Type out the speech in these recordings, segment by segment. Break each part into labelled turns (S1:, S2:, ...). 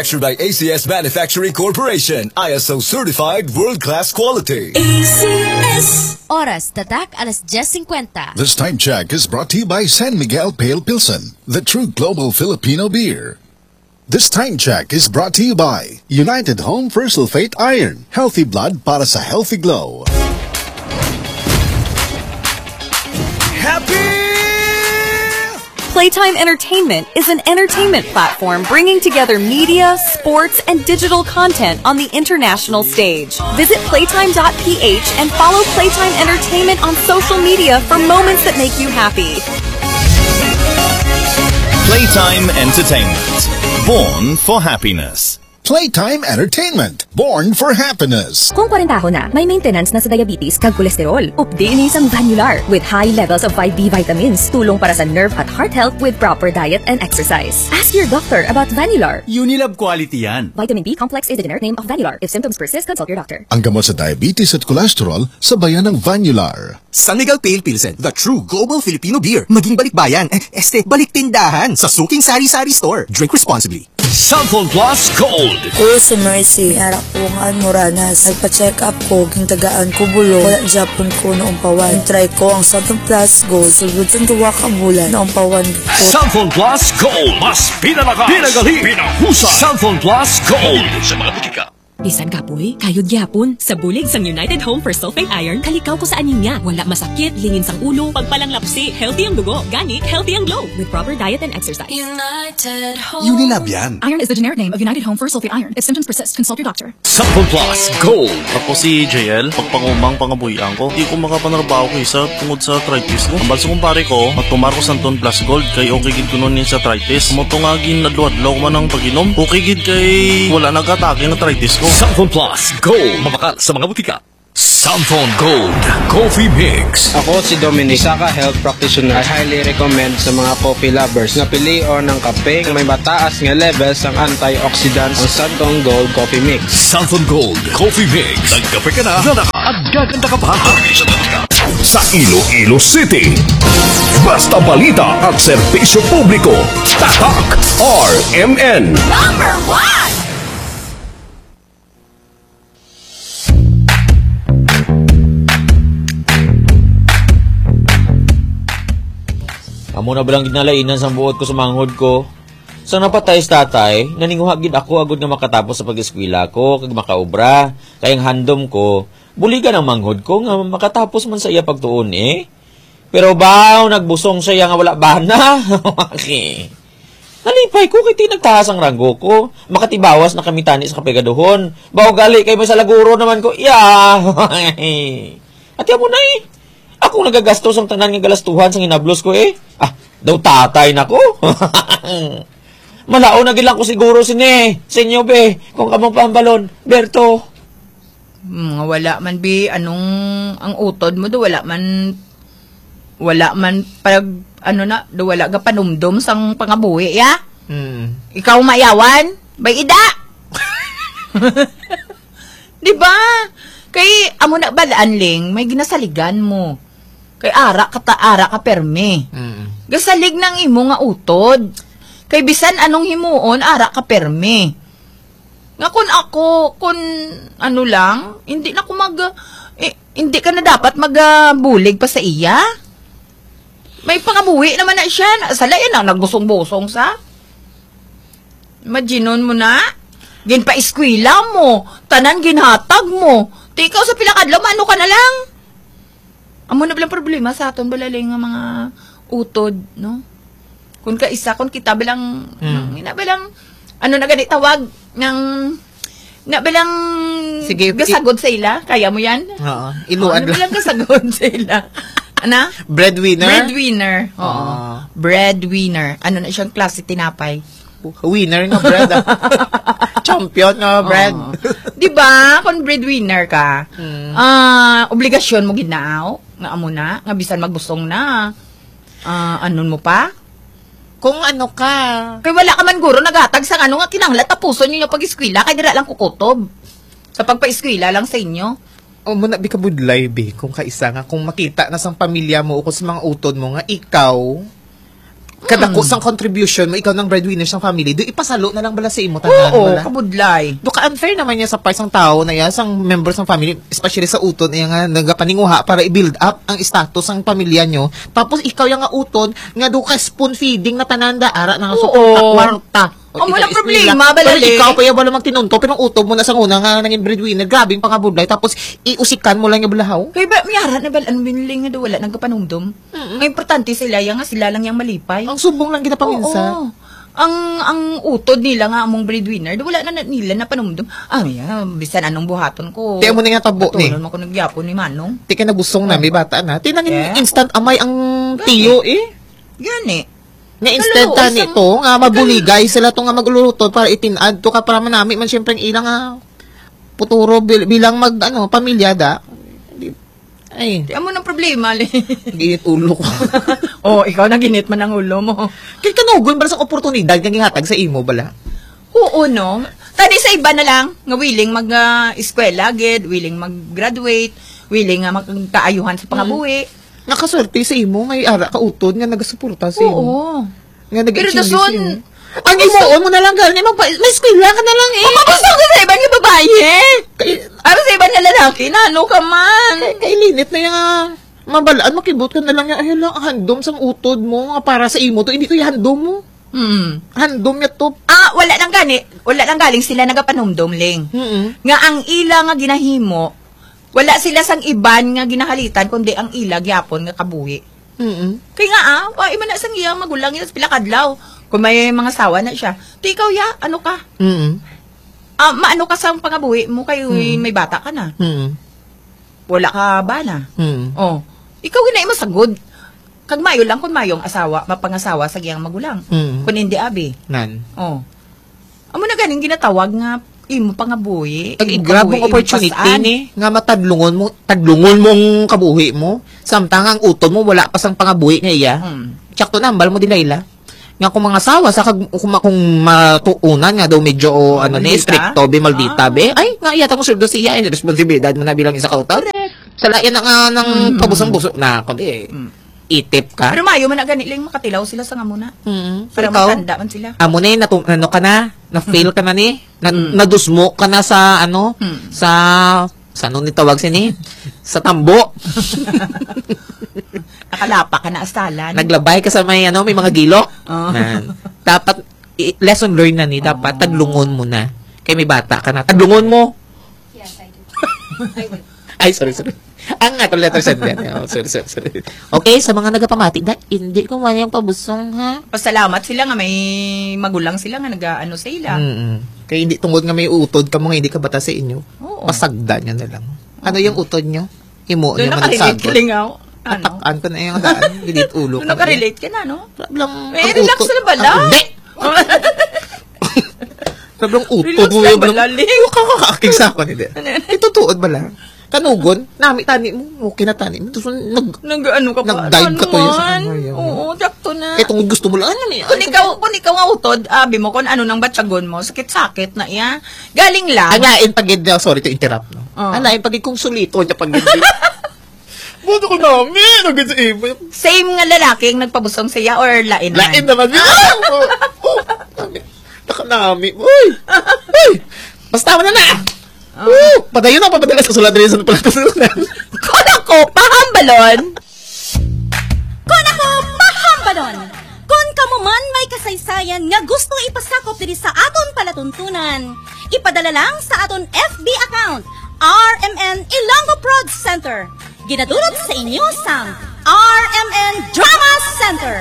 S1: Manufactured by ACS Manufacturing Corporation, ISO certified world-class quality.
S2: ACS. Oras, tatak, alas 10:50.
S3: This time check is brought to you by San Miguel Pale Pilsen, the true global Filipino beer. This time check is brought to you by United Home for Sulfate Iron, healthy blood para sa healthy glow.
S1: Happy
S4: Playtime Entertainment is an entertainment platform bringing together media, sports, and digital content on the international stage. Visit playtime.ph and follow Playtime Entertainment on social media for moments that make you happy.
S5: Playtime Entertainment. Born for happiness.
S3: Playtime Entertainment, born for happiness.
S6: Kung 40 na, may maintenance na sa diabetes kag kolesterol. Updi ni isang Vanular with high levels of 5B vitamins, tulong para sa nerve at heart health with proper diet and exercise. Ask your doctor about Vanular.
S7: Unilab quality yan.
S6: Vitamin B complex is the generic name of Vanular. If symptoms persist, consult your doctor.
S3: Ang gamot sa diabetes at kolesterol, sabayan ng Vanular.
S8: San Miguel Pale Pilsen, the true global Filipino beer. Maging balikbayan, balik tindahan sa suking sari-sari store. Drink responsibly.
S1: Samphon Plus Gold.
S9: Ko si Mercy, harap ko nga Moranas. Nagpa-check up ko, gintagaan ko bulo. Wala Japon ko noong pawan. Try ko ang Samphon Plus Gold. Sulbud sa tuwa ka bulan noong pawan ko.
S1: Samphon Plus Gold. Mas pinalakas, pinagaling, pinahusay. Samphon Plus Gold. Sa mga butika.
S10: Bisan kapoy, kayod gyapon. Sa bulig sang United Home for Sulfate Iron, kalikaw ko sa anemia. Wala masakit, lingin sang ulo, pagpalang lapsi, healthy ang dugo, gani, healthy ang glow. With proper diet and exercise.
S2: United Home.
S8: Unilab yan.
S10: Iron is the generic name of United Home for Sulfate Iron. If symptoms persist, consult your doctor.
S1: Samphon Plus Gold.
S7: Ako si JL, pagpangumang pangabuyan ko, di ko makapanarbaho ko isa tungod sa arthritis ko. Ang balsa kumpare ko, magtumar ko Santon Plus Gold, kay okay gid ko nun sa arthritis. Mutungagin nadluadlaw ko man ang pag-inom. Okay gid kay wala nag-atake ng arthritis ko.
S1: Samphon Plus Gold. Mabakal sa mga butika. Samphon Gold Coffee Mix.
S11: Ako si Dominic, isa ka health practitioner. I highly recommend sa mga coffee lovers na pilion ng kape may mataas nga levels ang antioxidants ang Samphon Gold Coffee Mix.
S1: Samphon Gold Coffee Mix. Nagkape ka na at gaganda ka pa. Sa Iloilo City, basta balita at serbisyo publiko. Tatak RMN
S2: Number 1.
S12: Amo na balang ginalainan sa buot ko sa manghod ko. Sa napatay sa tatay, naninguhagid ako agad nga makatapos sa pag-eskwela ko, kag makaobra. Kayang handom ko, buligan ang manghod ko nga makatapos man sa iya pagtuon eh. Pero baw, nagbusong siya nga wala bana. Okay. Nalipay ko kiti nagtaas ang ranggo ko. Makatibawas na kami tani sa kapegaduhon. Baw gali kay may sa laguro naman ko. Yeah. At mo na eh. Ako nagagastos ang tanan nga galastuhan sa hinablos ko eh. Daw tatay na ko. Malao na gilang ko siguro sine. Senyo be, kung kamong pambalon. Berto.
S13: Wala man be, anong ang utod mo do, wala man pag, do wala ka panumdum sang pangabuhi, ya? Ikaw mayawan? Bay ida? Diba? Kay, amo na balaan ling, may ginasaligan mo. Kay ara ka perme. Gasalig ng imo nga utod. Kay bisan anong himuon, ara ka perme. Nga kun ano lang, hindi na ko hindi ka na dapat magbulig pa sa iya. May pangabuhi naman na siya. Sala yan ang nagbusong-busong sa. Imaginon mo na. Gin pa eskwela mo. Tanan ginhatag mo. Di ikaw sa pilakadlaw, ano ka na lang? Amo na bilang problema sa aton balaling nga mga utod, no? Kung kita bilang, bilang, ano na ganit tawag, bilang, sige, gasagod sa ila, kaya mo yan?
S14: Oo, iluad.
S13: Bilang gasagod sa ila? Ana?
S14: Breadwinner?
S13: Oo. Breadwinner. Ano na siyang klase tinapay?
S14: Winner nga bread. Champion nga bread.
S13: Diba? Kung breadwinner ka, obligasyon mo ginaaw, nga amo na, nga bisan magbusong na. Anon mo pa?
S14: Kung ano ka.
S13: Kaya wala ka man guro naghatag sa ano nga kinanglat tapuson nyo yung pag-eskwila, kaya dira lang kukutob. Sa pagpa-eskwila lang sa inyo.
S14: O mo na bikabudlay, be, kung kaisa nga, kung makita na sang pamilya mo o kung sa mga utod mo nga, ikaw, kadako sang contribution mo, ikaw ng breadwinner sa family, do ipasalo na lang bala sa imo tanan.
S13: Oo,
S14: bala.
S13: kabudlay.
S14: Do ka unfair naman niya sa parts ng tao na yan, sang members ng family, especially sa uton, nga nagapaninguha para i-build up ang status ng pamilya nyo. Tapos ikaw yung nga uton, nga do ka spoon feeding na tananda, ara na sa kwarta.
S13: Walang problema,
S14: Pero
S13: balali.
S14: ikaw pa yung bala magtinunto, pero utob mo na sa una nga naging breadwinner, grabing pangabudlay, tapos iusikan mo lang yung balahaw.
S13: Kaya ba, miyara na ba, anong binili nga daw, wala nagkapanumdum? Ang importante sila, yung nga sila lang yung malipay.
S14: Ang subong lang kita paminsan.
S13: Oo. Ang utod nila nga among breadwinner, wala na nila na panumdum. Bisan anong buhaton ko.
S14: Tiyan mo na nga tabo ni.
S13: Patulan mo ko nagyapon ni Manong.
S14: Di ka nabusong na, may bata na. Tinangin instant amay ang tiyo eh.
S13: Gani.
S14: Nga instant nito, nga mabuligay sila to nga magluluto para itinad to ka para manami man syempre ang ilang puturo bilang pamilya da. Ay,
S13: di mo ng problema.
S14: Ginit ulo ko.
S13: Ikaw na ginit man ang ulo mo.
S14: Kaya kanugon bala sa oportunidad nga gihatag sa imo bala.
S13: Oo, no? Tadi sa iba na lang, nga willing mag-eskwela, willing mag-graduate, willing nga magkaayuhan sa pangabuhi.
S14: Nakaswerte sa imo, ngay ara ka utod nga nagasuporta sa imo.
S13: Oo.
S14: Nga
S13: Pero dason,
S14: ang imuon mo na lang galing, may eskwela ka na lang eh.
S13: Mapapasok ka sa ibang yung babae. Ano sa ibang yung lalaki na, ano ka man.
S14: Kailinit na yung mabalaan, makibot ka na lang yung lang, handom sang utod mo, nga para sa imo to, hindi ko yung handom mo. Handom niya to.
S13: Wala nang galing sila nagapanumdom, Ling. Nga ang ila nga ginahimo, wala sila sang iban nga ginahalitan, kundi ang ila gyapon nga kabuhi. Kaya nga, iba na sang iyang magulang yun sa pilakadlaw. Kung may mga sawa na siya, di ikaw ano ka? Maano ka sa pangabuhi mo, kayo may bata ka na. Wala ka ba na? Ikaw ginay masagod. Kag mayo lang kung mayong asawa, mapangasawa sa iyang magulang. Kung hindi abi.
S14: Nan.
S13: Amo na ganing ginatawag nga imo pangabuhi.
S14: Grabong opportunity ni nga matadlungon mong kabuhi mo. Samtang ang utod mo wala pa sang pangabuhi nga iya. Tsakto nambal mo din Layla. Nga kung mga asawa sa kung matuunan nga daw medyo stricto be maldita be. Ay nga iya tamo suldo siya responsibilidad mo na bilang isa ka utod. Sa layan nga ng pabusang-buso na kundi itip ka.
S13: Pero mayo man na ganiling makatilaw sila sa nga muna. Para
S14: ikaw,
S13: matanda man sila.
S14: Amo na ka na, na-fail ka na ni, nadusmo ka na sa sa ano ni tawag sini? Sa tambo.
S13: Nakalapa ka na asalan.
S14: Naglabay ka sa may may mga gilok. Dapat lesson learned na ni, dapat taglungon mo na. Kay may bata ka na. Taglungon mo.
S2: Yes, I do.
S14: Ay, sorry. Ang nga, letter send din. Sorry. Okay, sa mga nagapamati, hindi ko man yung pabusong, ha?
S13: Pasalamat sila nga may magulang sila nga nag-ano sa ila.
S14: Kaya hindi tungod nga may utod ka mga hindi ka bata sa inyo. Pasagda niya na lang. Ano yung utod nyo? Imo niya man nagsagod. Atakan ko na yung daan. Ginit ulo ka.
S13: Nakarelate ka na, no?
S14: Relax
S13: na bala.
S14: Hindi! Sablong utod mo yung kakakaking sa ako. Itutuod ba lang? Kanugon, tani mo, kinatani mo.
S13: Nag-ano ka pa?
S14: Nag-dive ka to yun sa kanya.
S13: Oo, dakto na.
S14: Kaya itong gusto mo lang,
S13: Kung ikaw nga utod, abi mo, kung ano nang batsagon mo, sakit-sakit na iya. Galing lang.
S14: Alain pagid, sorry to interrupt, no? Alain pagid kung sulito niya pagid. Buto ko namin, agad sa iba.
S13: Same nga lalaki ang nagpabusong siya or lain man?
S14: Lain naman yun. Nakanami. Uy! Basta mo na na! Padayon na, papadala sa sulat rin sa palatunan.
S13: Kung ako, pahambalon!
S15: Kung kamo man may kasaysayan nga gusto ipasakop diri sa aton palatuntunan, ipadala lang sa aton FB account, RMN Ilonggo Prod Center. Ginadurot sa inyo sa RMN Drama Center.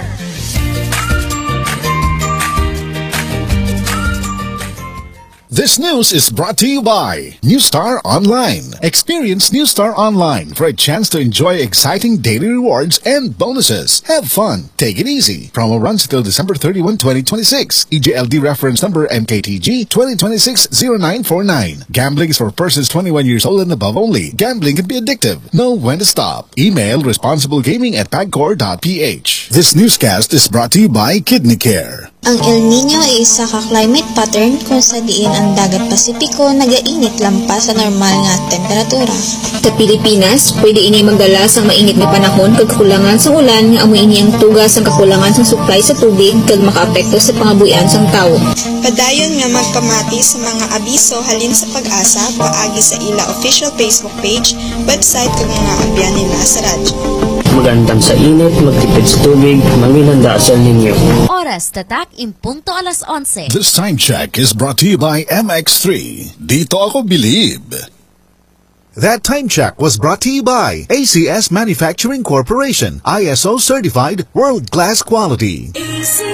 S3: This news is brought to you by Newstar Online. Experience Newstar Online for a chance to enjoy exciting daily rewards and bonuses. Have fun. Take it easy. Promo runs until December 31, 2026. EJLD reference number MKTG 2026-0949. Gambling is for persons 21 years old and above only. Gambling can be addictive. Know when to stop. Email responsiblegaming@pagcor.ph. This newscast is brought to you by Kidney Care.
S16: Ang El Nino ay isa ka climate pattern kung sa diin ang dagat Pasipiko nagainit lampas sa normal nga temperatura.
S6: Sa Pilipinas, pwede ini magdala sa mainit nga panahon kag kakulangan sa ulan nga amoy ini ang tugas ang kakulangan sa supply sa tubig kag makaapekto sa pangabuhian sang tawo.
S17: Padayon nga magpamati sa mga abiso halin sa Pag-asa paagi sa ila official Facebook page, website kag mga abyan nila sa radyo.
S18: Magandam sa init, magtipid sa tubig, manginanda sa ninyo.
S19: Oras tatak impunto alas 11.
S3: This time check is brought to you by MX3. Dito ako believe. That time check was brought to you by ACS Manufacturing Corporation, ISO certified, world-class quality.